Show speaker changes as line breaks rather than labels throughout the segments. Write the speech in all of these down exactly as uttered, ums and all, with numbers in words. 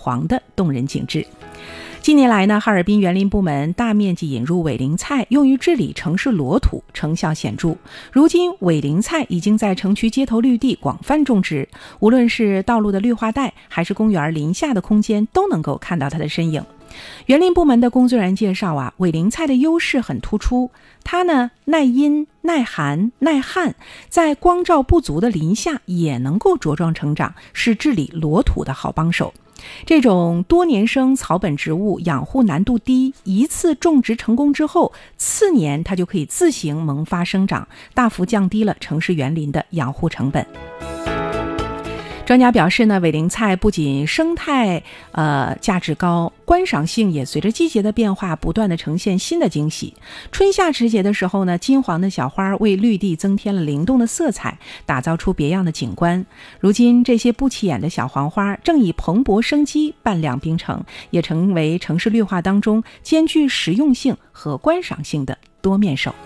黄的动人景致。近年来呢，哈尔滨园林部门大面积引入伪陵菜，用于治理城市裸土，成效显著。如今伪陵菜已经在城区街头绿地广泛种植，无论是道路的绿化带，还是公园林下的空间，都能够看到它的身影。园林部门的工作人员介绍啊，伪陵菜的优势很突出，它呢耐阴、耐寒、耐旱，在光照不足的林下也能够茁壮成长，是治理裸土的好帮手。这种多年生草本植物养护难度低，一次种植成功之后，次年它就可以自行萌发生长，大幅降低了城市园林的养护成本。专家表示呢，伪陵菜不仅生态呃价值高，观赏性也随着季节的变化不断的呈现新的惊喜。春夏时节的时候呢，金黄的小花为绿地增添了灵动的色彩，打造出别样的景观。如今这些不起眼的小黄花正以蓬勃生机扮亮冰城，也成为城市绿化当中兼具实用性和观赏性的多面手。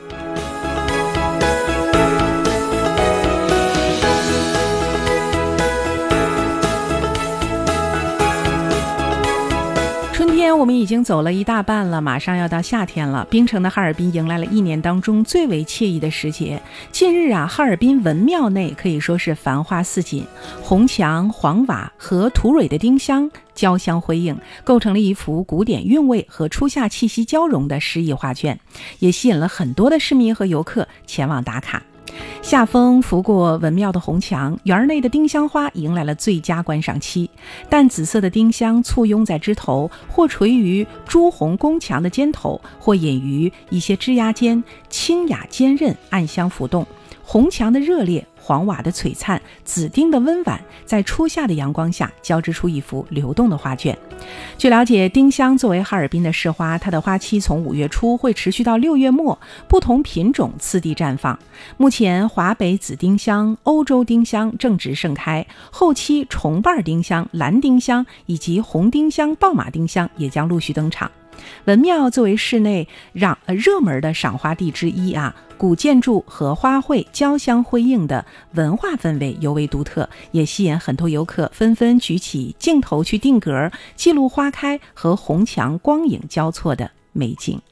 春天我们已经走了一大半了，马上要到夏天了。冰城的哈尔滨迎来了一年当中最为惬意的时节。近日啊，哈尔滨文庙内可以说是繁花似锦，红墙、黄瓦和土蕊的丁香交相辉映，构成了一幅古典韵味和初夏气息交融的诗意画卷，也吸引了很多的市民和游客前往打卡。夏风拂过文庙的红墙，园内的丁香花迎来了最佳观赏期。淡紫色的丁香簇拥在枝头，或垂于朱红宫墙的尖头，或隐于一些枝桠间，清雅坚韧，暗香浮动。红墙的热烈，黄瓦的璀璨，紫丁的温婉，在初夏的阳光下交织出一幅流动的画卷。据了解，丁香作为哈尔滨的市花，它的花期从五月初会持续到六月末，不同品种次第绽放。目前华北紫丁香、欧洲丁香正值盛开，后期重瓣丁香、蓝丁香以及红丁香、爆马丁香也将陆续登场。文庙作为市内让呃热门的赏花地之一啊，古建筑和花卉交相辉映的文化氛围尤为独特，也吸引很多游客纷纷举起镜头去定格，记录花开和红墙光影交错的美景。